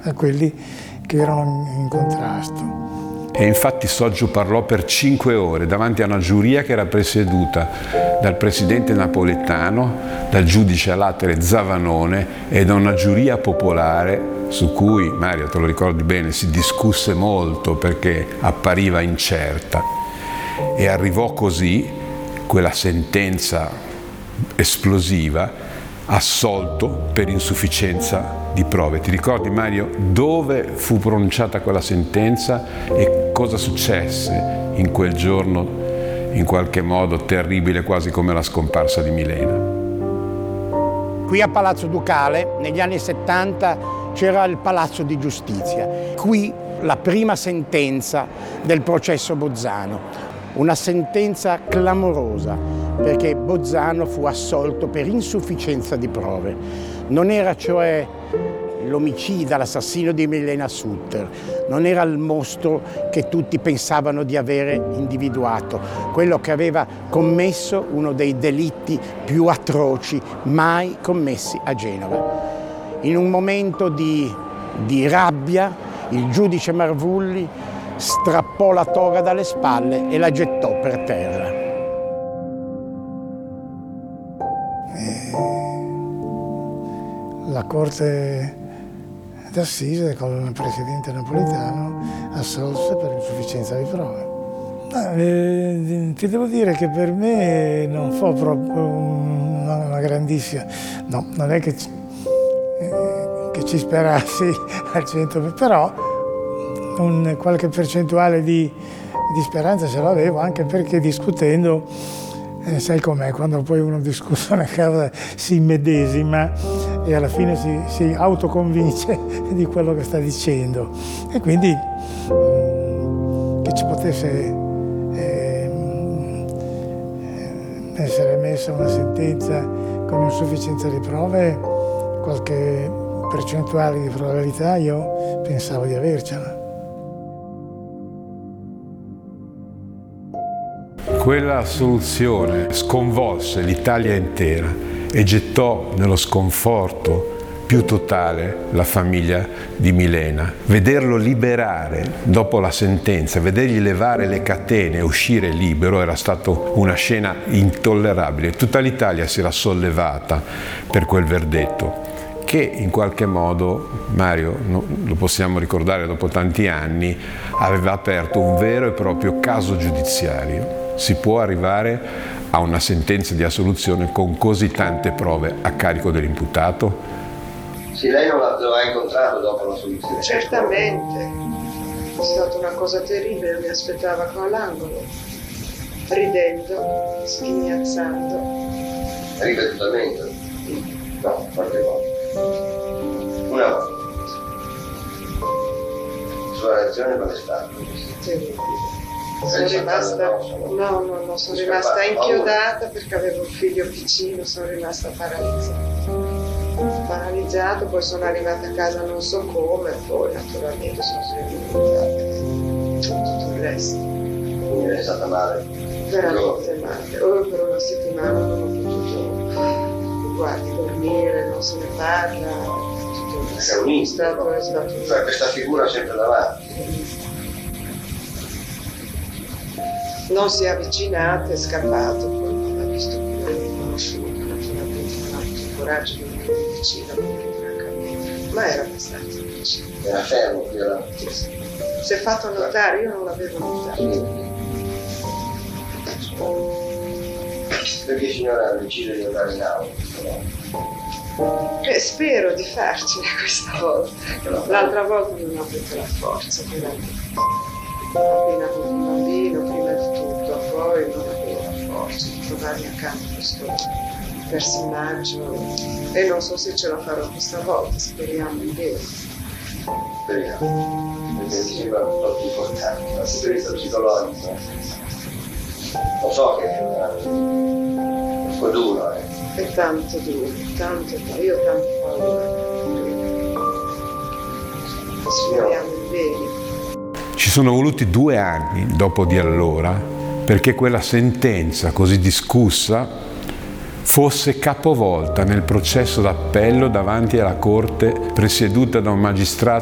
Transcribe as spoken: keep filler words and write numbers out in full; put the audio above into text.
a quelli che erano in contrasto. E infatti Soggiu parlò per cinque ore davanti a una giuria che era presieduta dal presidente Napoletano, dal giudice a latere Zavanone e da una giuria popolare su cui, Mario, te lo ricordi bene, si discusse molto perché appariva incerta. E arrivò così quella sentenza esplosiva: assolto per insufficienza di prove. Ti ricordi, Mario, dove fu pronunciata quella sentenza e cosa successe in quel giorno, in qualche modo terribile, quasi come la scomparsa di Milena? Qui a Palazzo Ducale, negli anni settanta, c'era il Palazzo di Giustizia. Qui la prima sentenza del processo Bozzano. Una sentenza clamorosa, perché Bozzano fu assolto per insufficienza di prove. Non era cioè l'omicida, l'assassino di Milena Sutter, non era il mostro che tutti pensavano di avere individuato, quello che aveva commesso uno dei delitti più atroci mai commessi a Genova. In un momento di, di rabbia, il giudice Marvulli strappò la toga dalle spalle e la gettò per terra. E la Corte d'Assise con il presidente Napoletano assolse per insufficienza di prove. Eh, ti devo dire che per me non fu proprio una, una grandissima, no, non è che ci, eh, che ci sperassi al cento, però un, qualche percentuale di, di speranza ce l'avevo, anche perché discutendo, eh, sai com'è, quando poi uno discute una causa si immedesima e alla fine si, si autoconvince di quello che sta dicendo, e quindi mh, che ci potesse eh, essere emessa una sentenza con insufficienza di prove, qualche percentuale di probabilità io pensavo di avercela. Quella soluzione sconvolse l'Italia intera e gettò nello sconforto più totale la famiglia di Milena. Vederlo liberare dopo la sentenza, vedergli levare le catene e uscire libero era stato una scena intollerabile. Tutta l'Italia si era sollevata per quel verdetto, che in qualche modo, Mario, no, lo possiamo ricordare dopo tanti anni, aveva aperto un vero e proprio caso giudiziario. Si può arrivare a una sentenza di assoluzione con così tante prove a carico dell'imputato? Sì, lei non lo ha incontrato dopo la soluzione? Certamente, è stata una cosa terribile, mi aspettava qua all'angolo, ridendo, sghignazzando. Ripetutamente? No, qualche volta. Una volta. La sua reazione qual è stata? Terribile. Sono rimasta, no, no, no, sono rimasta inchiodata perché avevo un figlio piccino, sono rimasta paralizzata. Paralizzata, poi sono arrivata a casa non so come, poi naturalmente sono svenuta, tutto il resto. Quindi è stata male? Veramente male. Oh, per una settimana non ho potuto, guardi, dormire, non se ne parla, tutto il resto. È stato, è stato... Cioè questa figura sempre davanti. Non si è avvicinata, è scappato, poi non l'ha visto più, non l'ha conosciuto, naturalmente non ha avuto il coraggio di venire vicino, perché francamente, ma era abbastanza vicino. Era fermo qui là? Sì, sì. Si è fatto notare, io non l'avevo notato. Perché signora decide di andare in aula? Eh, spero di farcela questa volta. L'altra volta non ho avuto la forza, veramente. Appena avuto un bambino, prima di tutto, poi non avevo la forza di trovarmi accanto a questo personaggio e non so se ce la farò questa volta, speriamo in bene. Speriamo, perché mi sembra un po' più importante, dal punto di vista psicologico. Lo so che è un po' duro, eh. È tanto duro, tanto duro, io ho tanta paura. Speriamo in bene. Ci sono voluti due anni dopo di allora perché quella sentenza così discussa fosse capovolta nel processo d'appello davanti alla Corte presieduta da un magistrato